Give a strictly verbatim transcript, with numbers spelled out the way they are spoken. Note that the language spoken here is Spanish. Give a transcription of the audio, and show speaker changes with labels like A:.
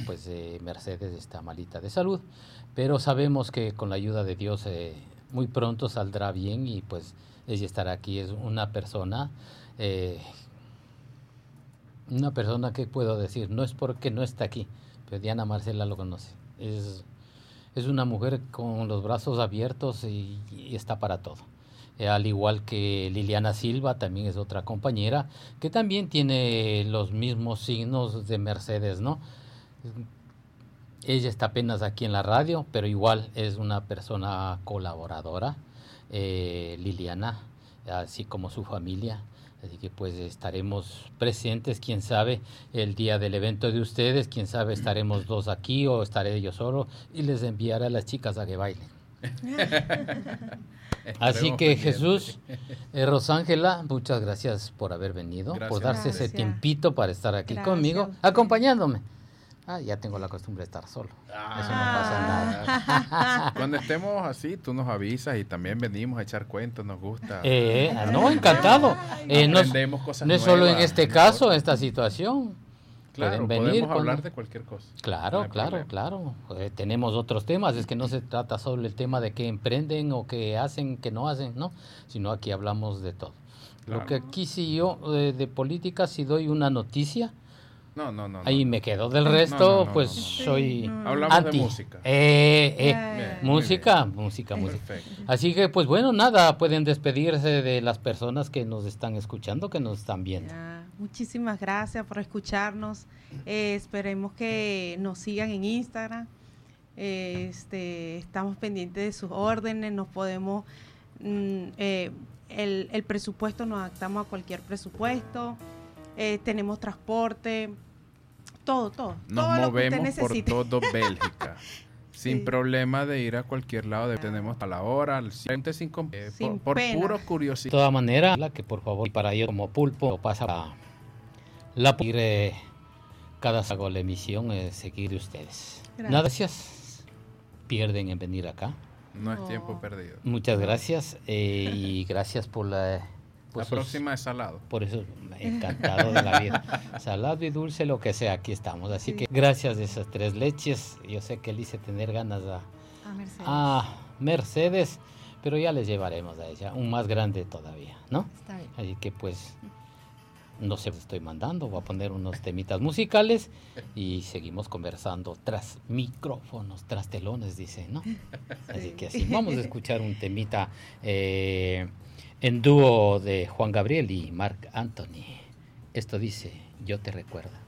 A: pues eh, Mercedes está malita de salud, pero sabemos que con la ayuda de Dios eh, muy pronto saldrá bien y pues ella estará aquí. Es una persona, eh, una persona que puedo decir, no es porque no está aquí, pero Diana Marcela lo conoce. Es, es una mujer con los brazos abiertos y, y está para todo. Eh, al igual que Liliana Silva, también es otra compañera, que también tiene los mismos signos de Mercedes, ¿no? Ella está apenas aquí en la radio, pero igual es una persona colaboradora, eh, Liliana, así como su familia. Así que pues estaremos presentes, quién sabe, el día del evento de ustedes, quién sabe, estaremos dos aquí o estaré yo solo y les enviaré a las chicas a que bailen. Así que Jesús, eh, Rosángela, muchas gracias por haber venido, gracias. Por darse gracias. Ese tiempito para estar aquí gracias. Conmigo, acompañándome. Ah, ya tengo la costumbre de estar solo. Ah, eso no pasa nada.
B: Cuando estemos así, tú nos avisas y también venimos a echar cuentos, nos gusta.
A: Eh, no, encantado. Eh, no,
B: Aprendemos cosas
A: no es
B: nuevas,
A: solo en este caso, en esta situación.
B: Claro,
A: pueden venir
B: podemos
A: cuando...
B: hablar de cualquier cosa.
A: Claro, no claro, problema. claro. Eh, tenemos otros temas, es que no se trata solo el tema de que emprenden o que hacen, que no hacen, ¿no? Sino aquí hablamos de todo. Claro. Lo que aquí sí yo, eh, de política, si doy una noticia,
B: No, no, no.
A: ahí
B: no,
A: me
B: no.
A: quedo. Del resto, no, no, no, pues
B: no, no, no.
A: soy
B: sí, no. Hablamos
A: anti.
B: de música.
A: Eh, eh,
B: bien,
A: música, música, música.
B: Perfecto.
A: Así que, pues bueno, nada, pueden despedirse de las personas que nos están escuchando, que nos están viendo.
C: Ya, muchísimas gracias por escucharnos. Eh, esperemos que nos sigan en Instagram. Eh, este, estamos pendientes de sus órdenes, nos podemos... Mm, eh, el, el presupuesto, nos adaptamos a cualquier presupuesto. Eh, tenemos transporte, todo, todo.
B: Nos
C: todo
B: movemos por todo Bélgica, sin
C: sí.
B: problema de ir a cualquier lado. De, tenemos a la hora, al siguiente, sin, eh, sin por, por puro curiosidad.
A: De todas maneras, que por favor, y para ello como pulpo, pasa la, la eh, cada hago la emisión, eh, seguir ustedes. Gracias. Nada, gracias. Pierden en venir acá.
B: No es oh. tiempo perdido.
A: Muchas gracias eh, y gracias por la...
B: Pues la próxima es salado.
A: Por eso, encantado de la vida. Salado y dulce, lo que sea, aquí estamos. Así sí. que gracias de esas tres leches. Yo sé que él hice tener ganas a,
C: a, Mercedes.
A: a Mercedes, pero ya les llevaremos a ella, un más grande todavía, ¿no?
C: Está bien.
A: Así que pues, no sé, estoy mandando, voy a poner unos temitas musicales y seguimos conversando tras micrófonos, tras telones, dice, ¿no? Así que así, vamos a escuchar un temita... Eh, en dúo de Juan Gabriel y Marc Anthony. Esto dice, yo te recuerdo.